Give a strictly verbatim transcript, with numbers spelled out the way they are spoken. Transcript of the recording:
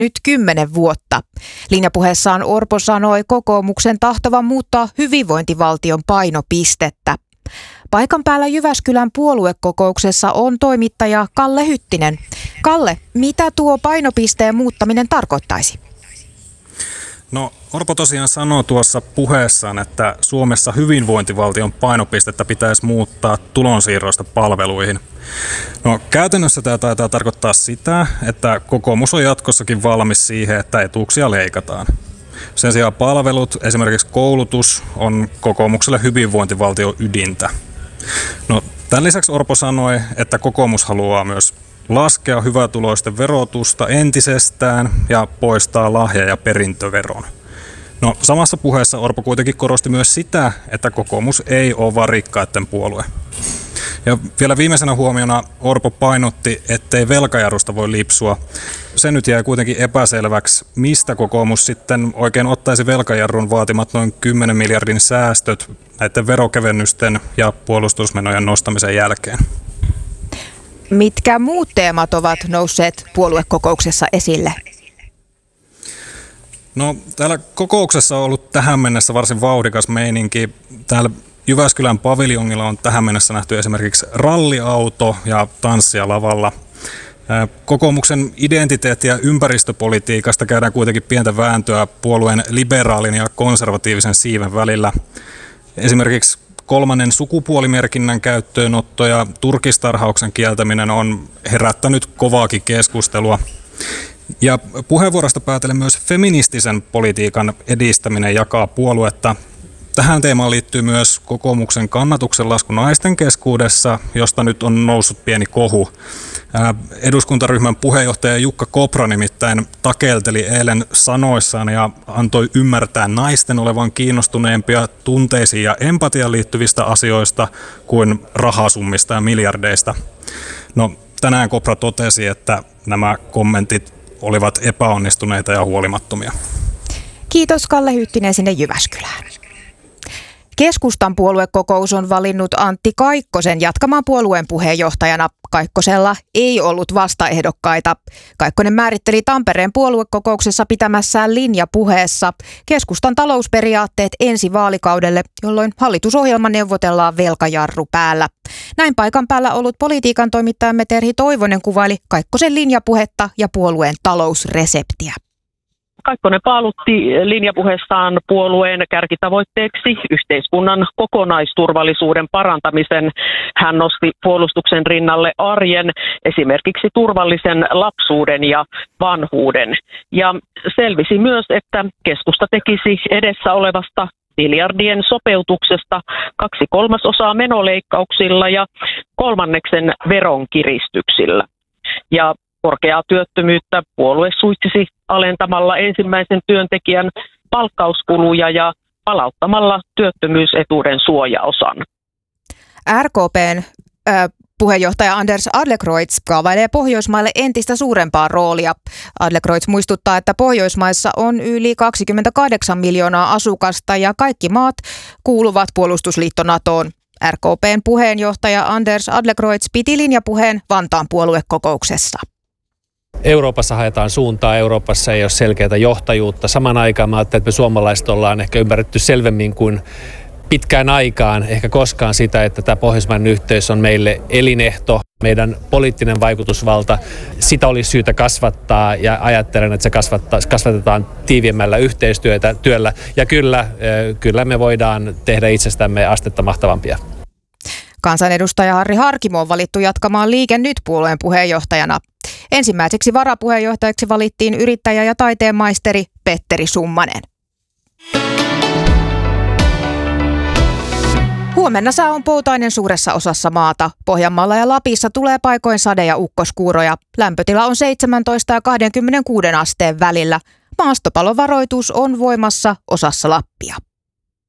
nyt kymmenen vuotta. Linjapuheessaan Orpo sanoi kokoomuksen tahtovan muuttaa hyvinvointivaltion painopistettä. Paikan päällä Jyväskylän puoluekokouksessa on toimittaja Kalle Hyttinen. Kalle, mitä tuo painopisteen muuttaminen tarkoittaisi? No, Orpo tosiaan sanoi tuossa puheessaan, että Suomessa hyvinvointivaltion painopistettä pitäisi muuttaa tulonsiirroista palveluihin. No, käytännössä tämä taitaa tarkoittaa sitä, että kokoomus on jatkossakin valmis siihen, että etuuksia leikataan. Sen sijaan palvelut, esimerkiksi koulutus, on kokoomukselle hyvinvointivaltion ydintä. No, tämän lisäksi Orpo sanoi, että kokoomus haluaa myös laskea hyvätuloisten verotusta entisestään ja poistaa lahja- ja perintöveron. No, samassa puheessa Orpo kuitenkin korosti myös sitä, että kokoomus ei ole vain rikkaiden puolue. Ja vielä viimeisenä huomiona Orpo painotti, ettei velkajarrusta voi lipsua. Se nyt jää kuitenkin epäselväksi, mistä kokoomus sitten oikein ottaisi velkajarrun vaatimat noin kymmenen miljardin säästöt näiden verokevennysten ja puolustusmenojen nostamisen jälkeen. Mitkä muut teemat ovat nousseet puoluekokouksessa esille? No, täällä kokouksessa on ollut tähän mennessä varsin vauhdikas meininki. Täällä Jyväskylän paviljongilla on tähän mennessä nähty esimerkiksi ralliauto ja tanssia lavalla. Kokoomuksen identiteetti- ja ympäristöpolitiikasta käydään kuitenkin pientä vääntöä puolueen liberaalin ja konservatiivisen siiven välillä. Esimerkiksi kolmannen sukupuolimerkinnän käyttöönotto ja turkistarhauksen kieltäminen on herättänyt kovaakin keskustelua. Ja puheenvuorosta päätellen myös feministisen politiikan edistäminen jakaa puoluetta. Tähän teemaan liittyy myös kokoomuksen kannatuksen lasku naisten keskuudessa, josta nyt on noussut pieni kohu. Eduskuntaryhmän puheenjohtaja Jukka Kopra nimittäin takelteli eilen sanoissaan ja antoi ymmärtää naisten olevan kiinnostuneempia tunteisiin ja empatiaan liittyvistä asioista kuin rahasummista ja miljardeista. No, tänään Kopra totesi, että nämä kommentit olivat epäonnistuneita ja huolimattomia. Kiitos Kalle Hyttinen sinne Jyväskylään. Keskustan puoluekokous on valinnut Antti Kaikkosen jatkamaan puolueen puheenjohtajana. Kaikkosella ei ollut vastaehdokkaita. Kaikkonen määritteli Tampereen puoluekokouksessa pitämässään linjapuheessa keskustan talousperiaatteet ensi vaalikaudelle, jolloin hallitusohjelma neuvotellaan velkajarru päällä. Näin paikan päällä ollut politiikan toimittajamme Terhi Toivonen kuvaili Kaikkosen linjapuhetta ja puolueen talousreseptiä. Kaikkonen paalutti linjapuheessaan puolueen kärkitavoitteeksi yhteiskunnan kokonaisturvallisuuden parantamisen. Hän nosti puolustuksen rinnalle arjen, esimerkiksi turvallisen lapsuuden ja vanhuuden. Ja selvisi myös, että keskusta tekisi edessä olevasta miljardien sopeutuksesta kaksi kolmasosaa menoleikkauksilla ja kolmanneksen veronkiristyksillä. Ja korkeaa työttömyyttä puolue suitsisi alentamalla ensimmäisen työntekijän palkkauskuluja ja palauttamalla työttömyysetuuden suojaosan. R K P:n äh, puheenjohtaja Anders Adlercreutz kaavailee Pohjoismaille entistä suurempaa roolia. Adlercreutz muistuttaa, että Pohjoismaissa on yli kaksikymmentäkahdeksan miljoonaa asukasta ja kaikki maat kuuluvat puolustusliitto NATOon. R K P:n puheenjohtaja Anders Adlercreutz piti linjapuheen Vantaan puoluekokouksessa. Euroopassa haetaan suuntaa, Euroopassa ei ole selkeää johtajuutta. Samaan aikaan mä ajattelin, että me suomalaiset ollaan ehkä ymmärretty selvemmin kuin pitkään aikaan, ehkä koskaan sitä, että tämä pohjoismainen yhteys on meille elinehto. Meidän poliittinen vaikutusvalta, sitä olisi syytä kasvattaa ja ajattelen, että se kasvatetaan tiiviimmällä yhteistyötä työllä. Ja kyllä, kyllä me voidaan tehdä itsestämme astetta mahtavampia. Kansanedustaja Harri Harkimo on valittu jatkamaan Liike Nyt-puolueen puheenjohtajana. Ensimmäiseksi varapuheenjohtajaksi valittiin yrittäjä ja taiteen maisteri Petteri Summanen. Huomenna sää on poutainen suuressa osassa maata. Pohjanmaalla ja Lapissa tulee paikoin sade- ja ukkoskuuroja. Lämpötila on seitsemäntoista ja kaksikymmentäkuusi asteen välillä. Maastopalovaroitus on voimassa osassa Lappia.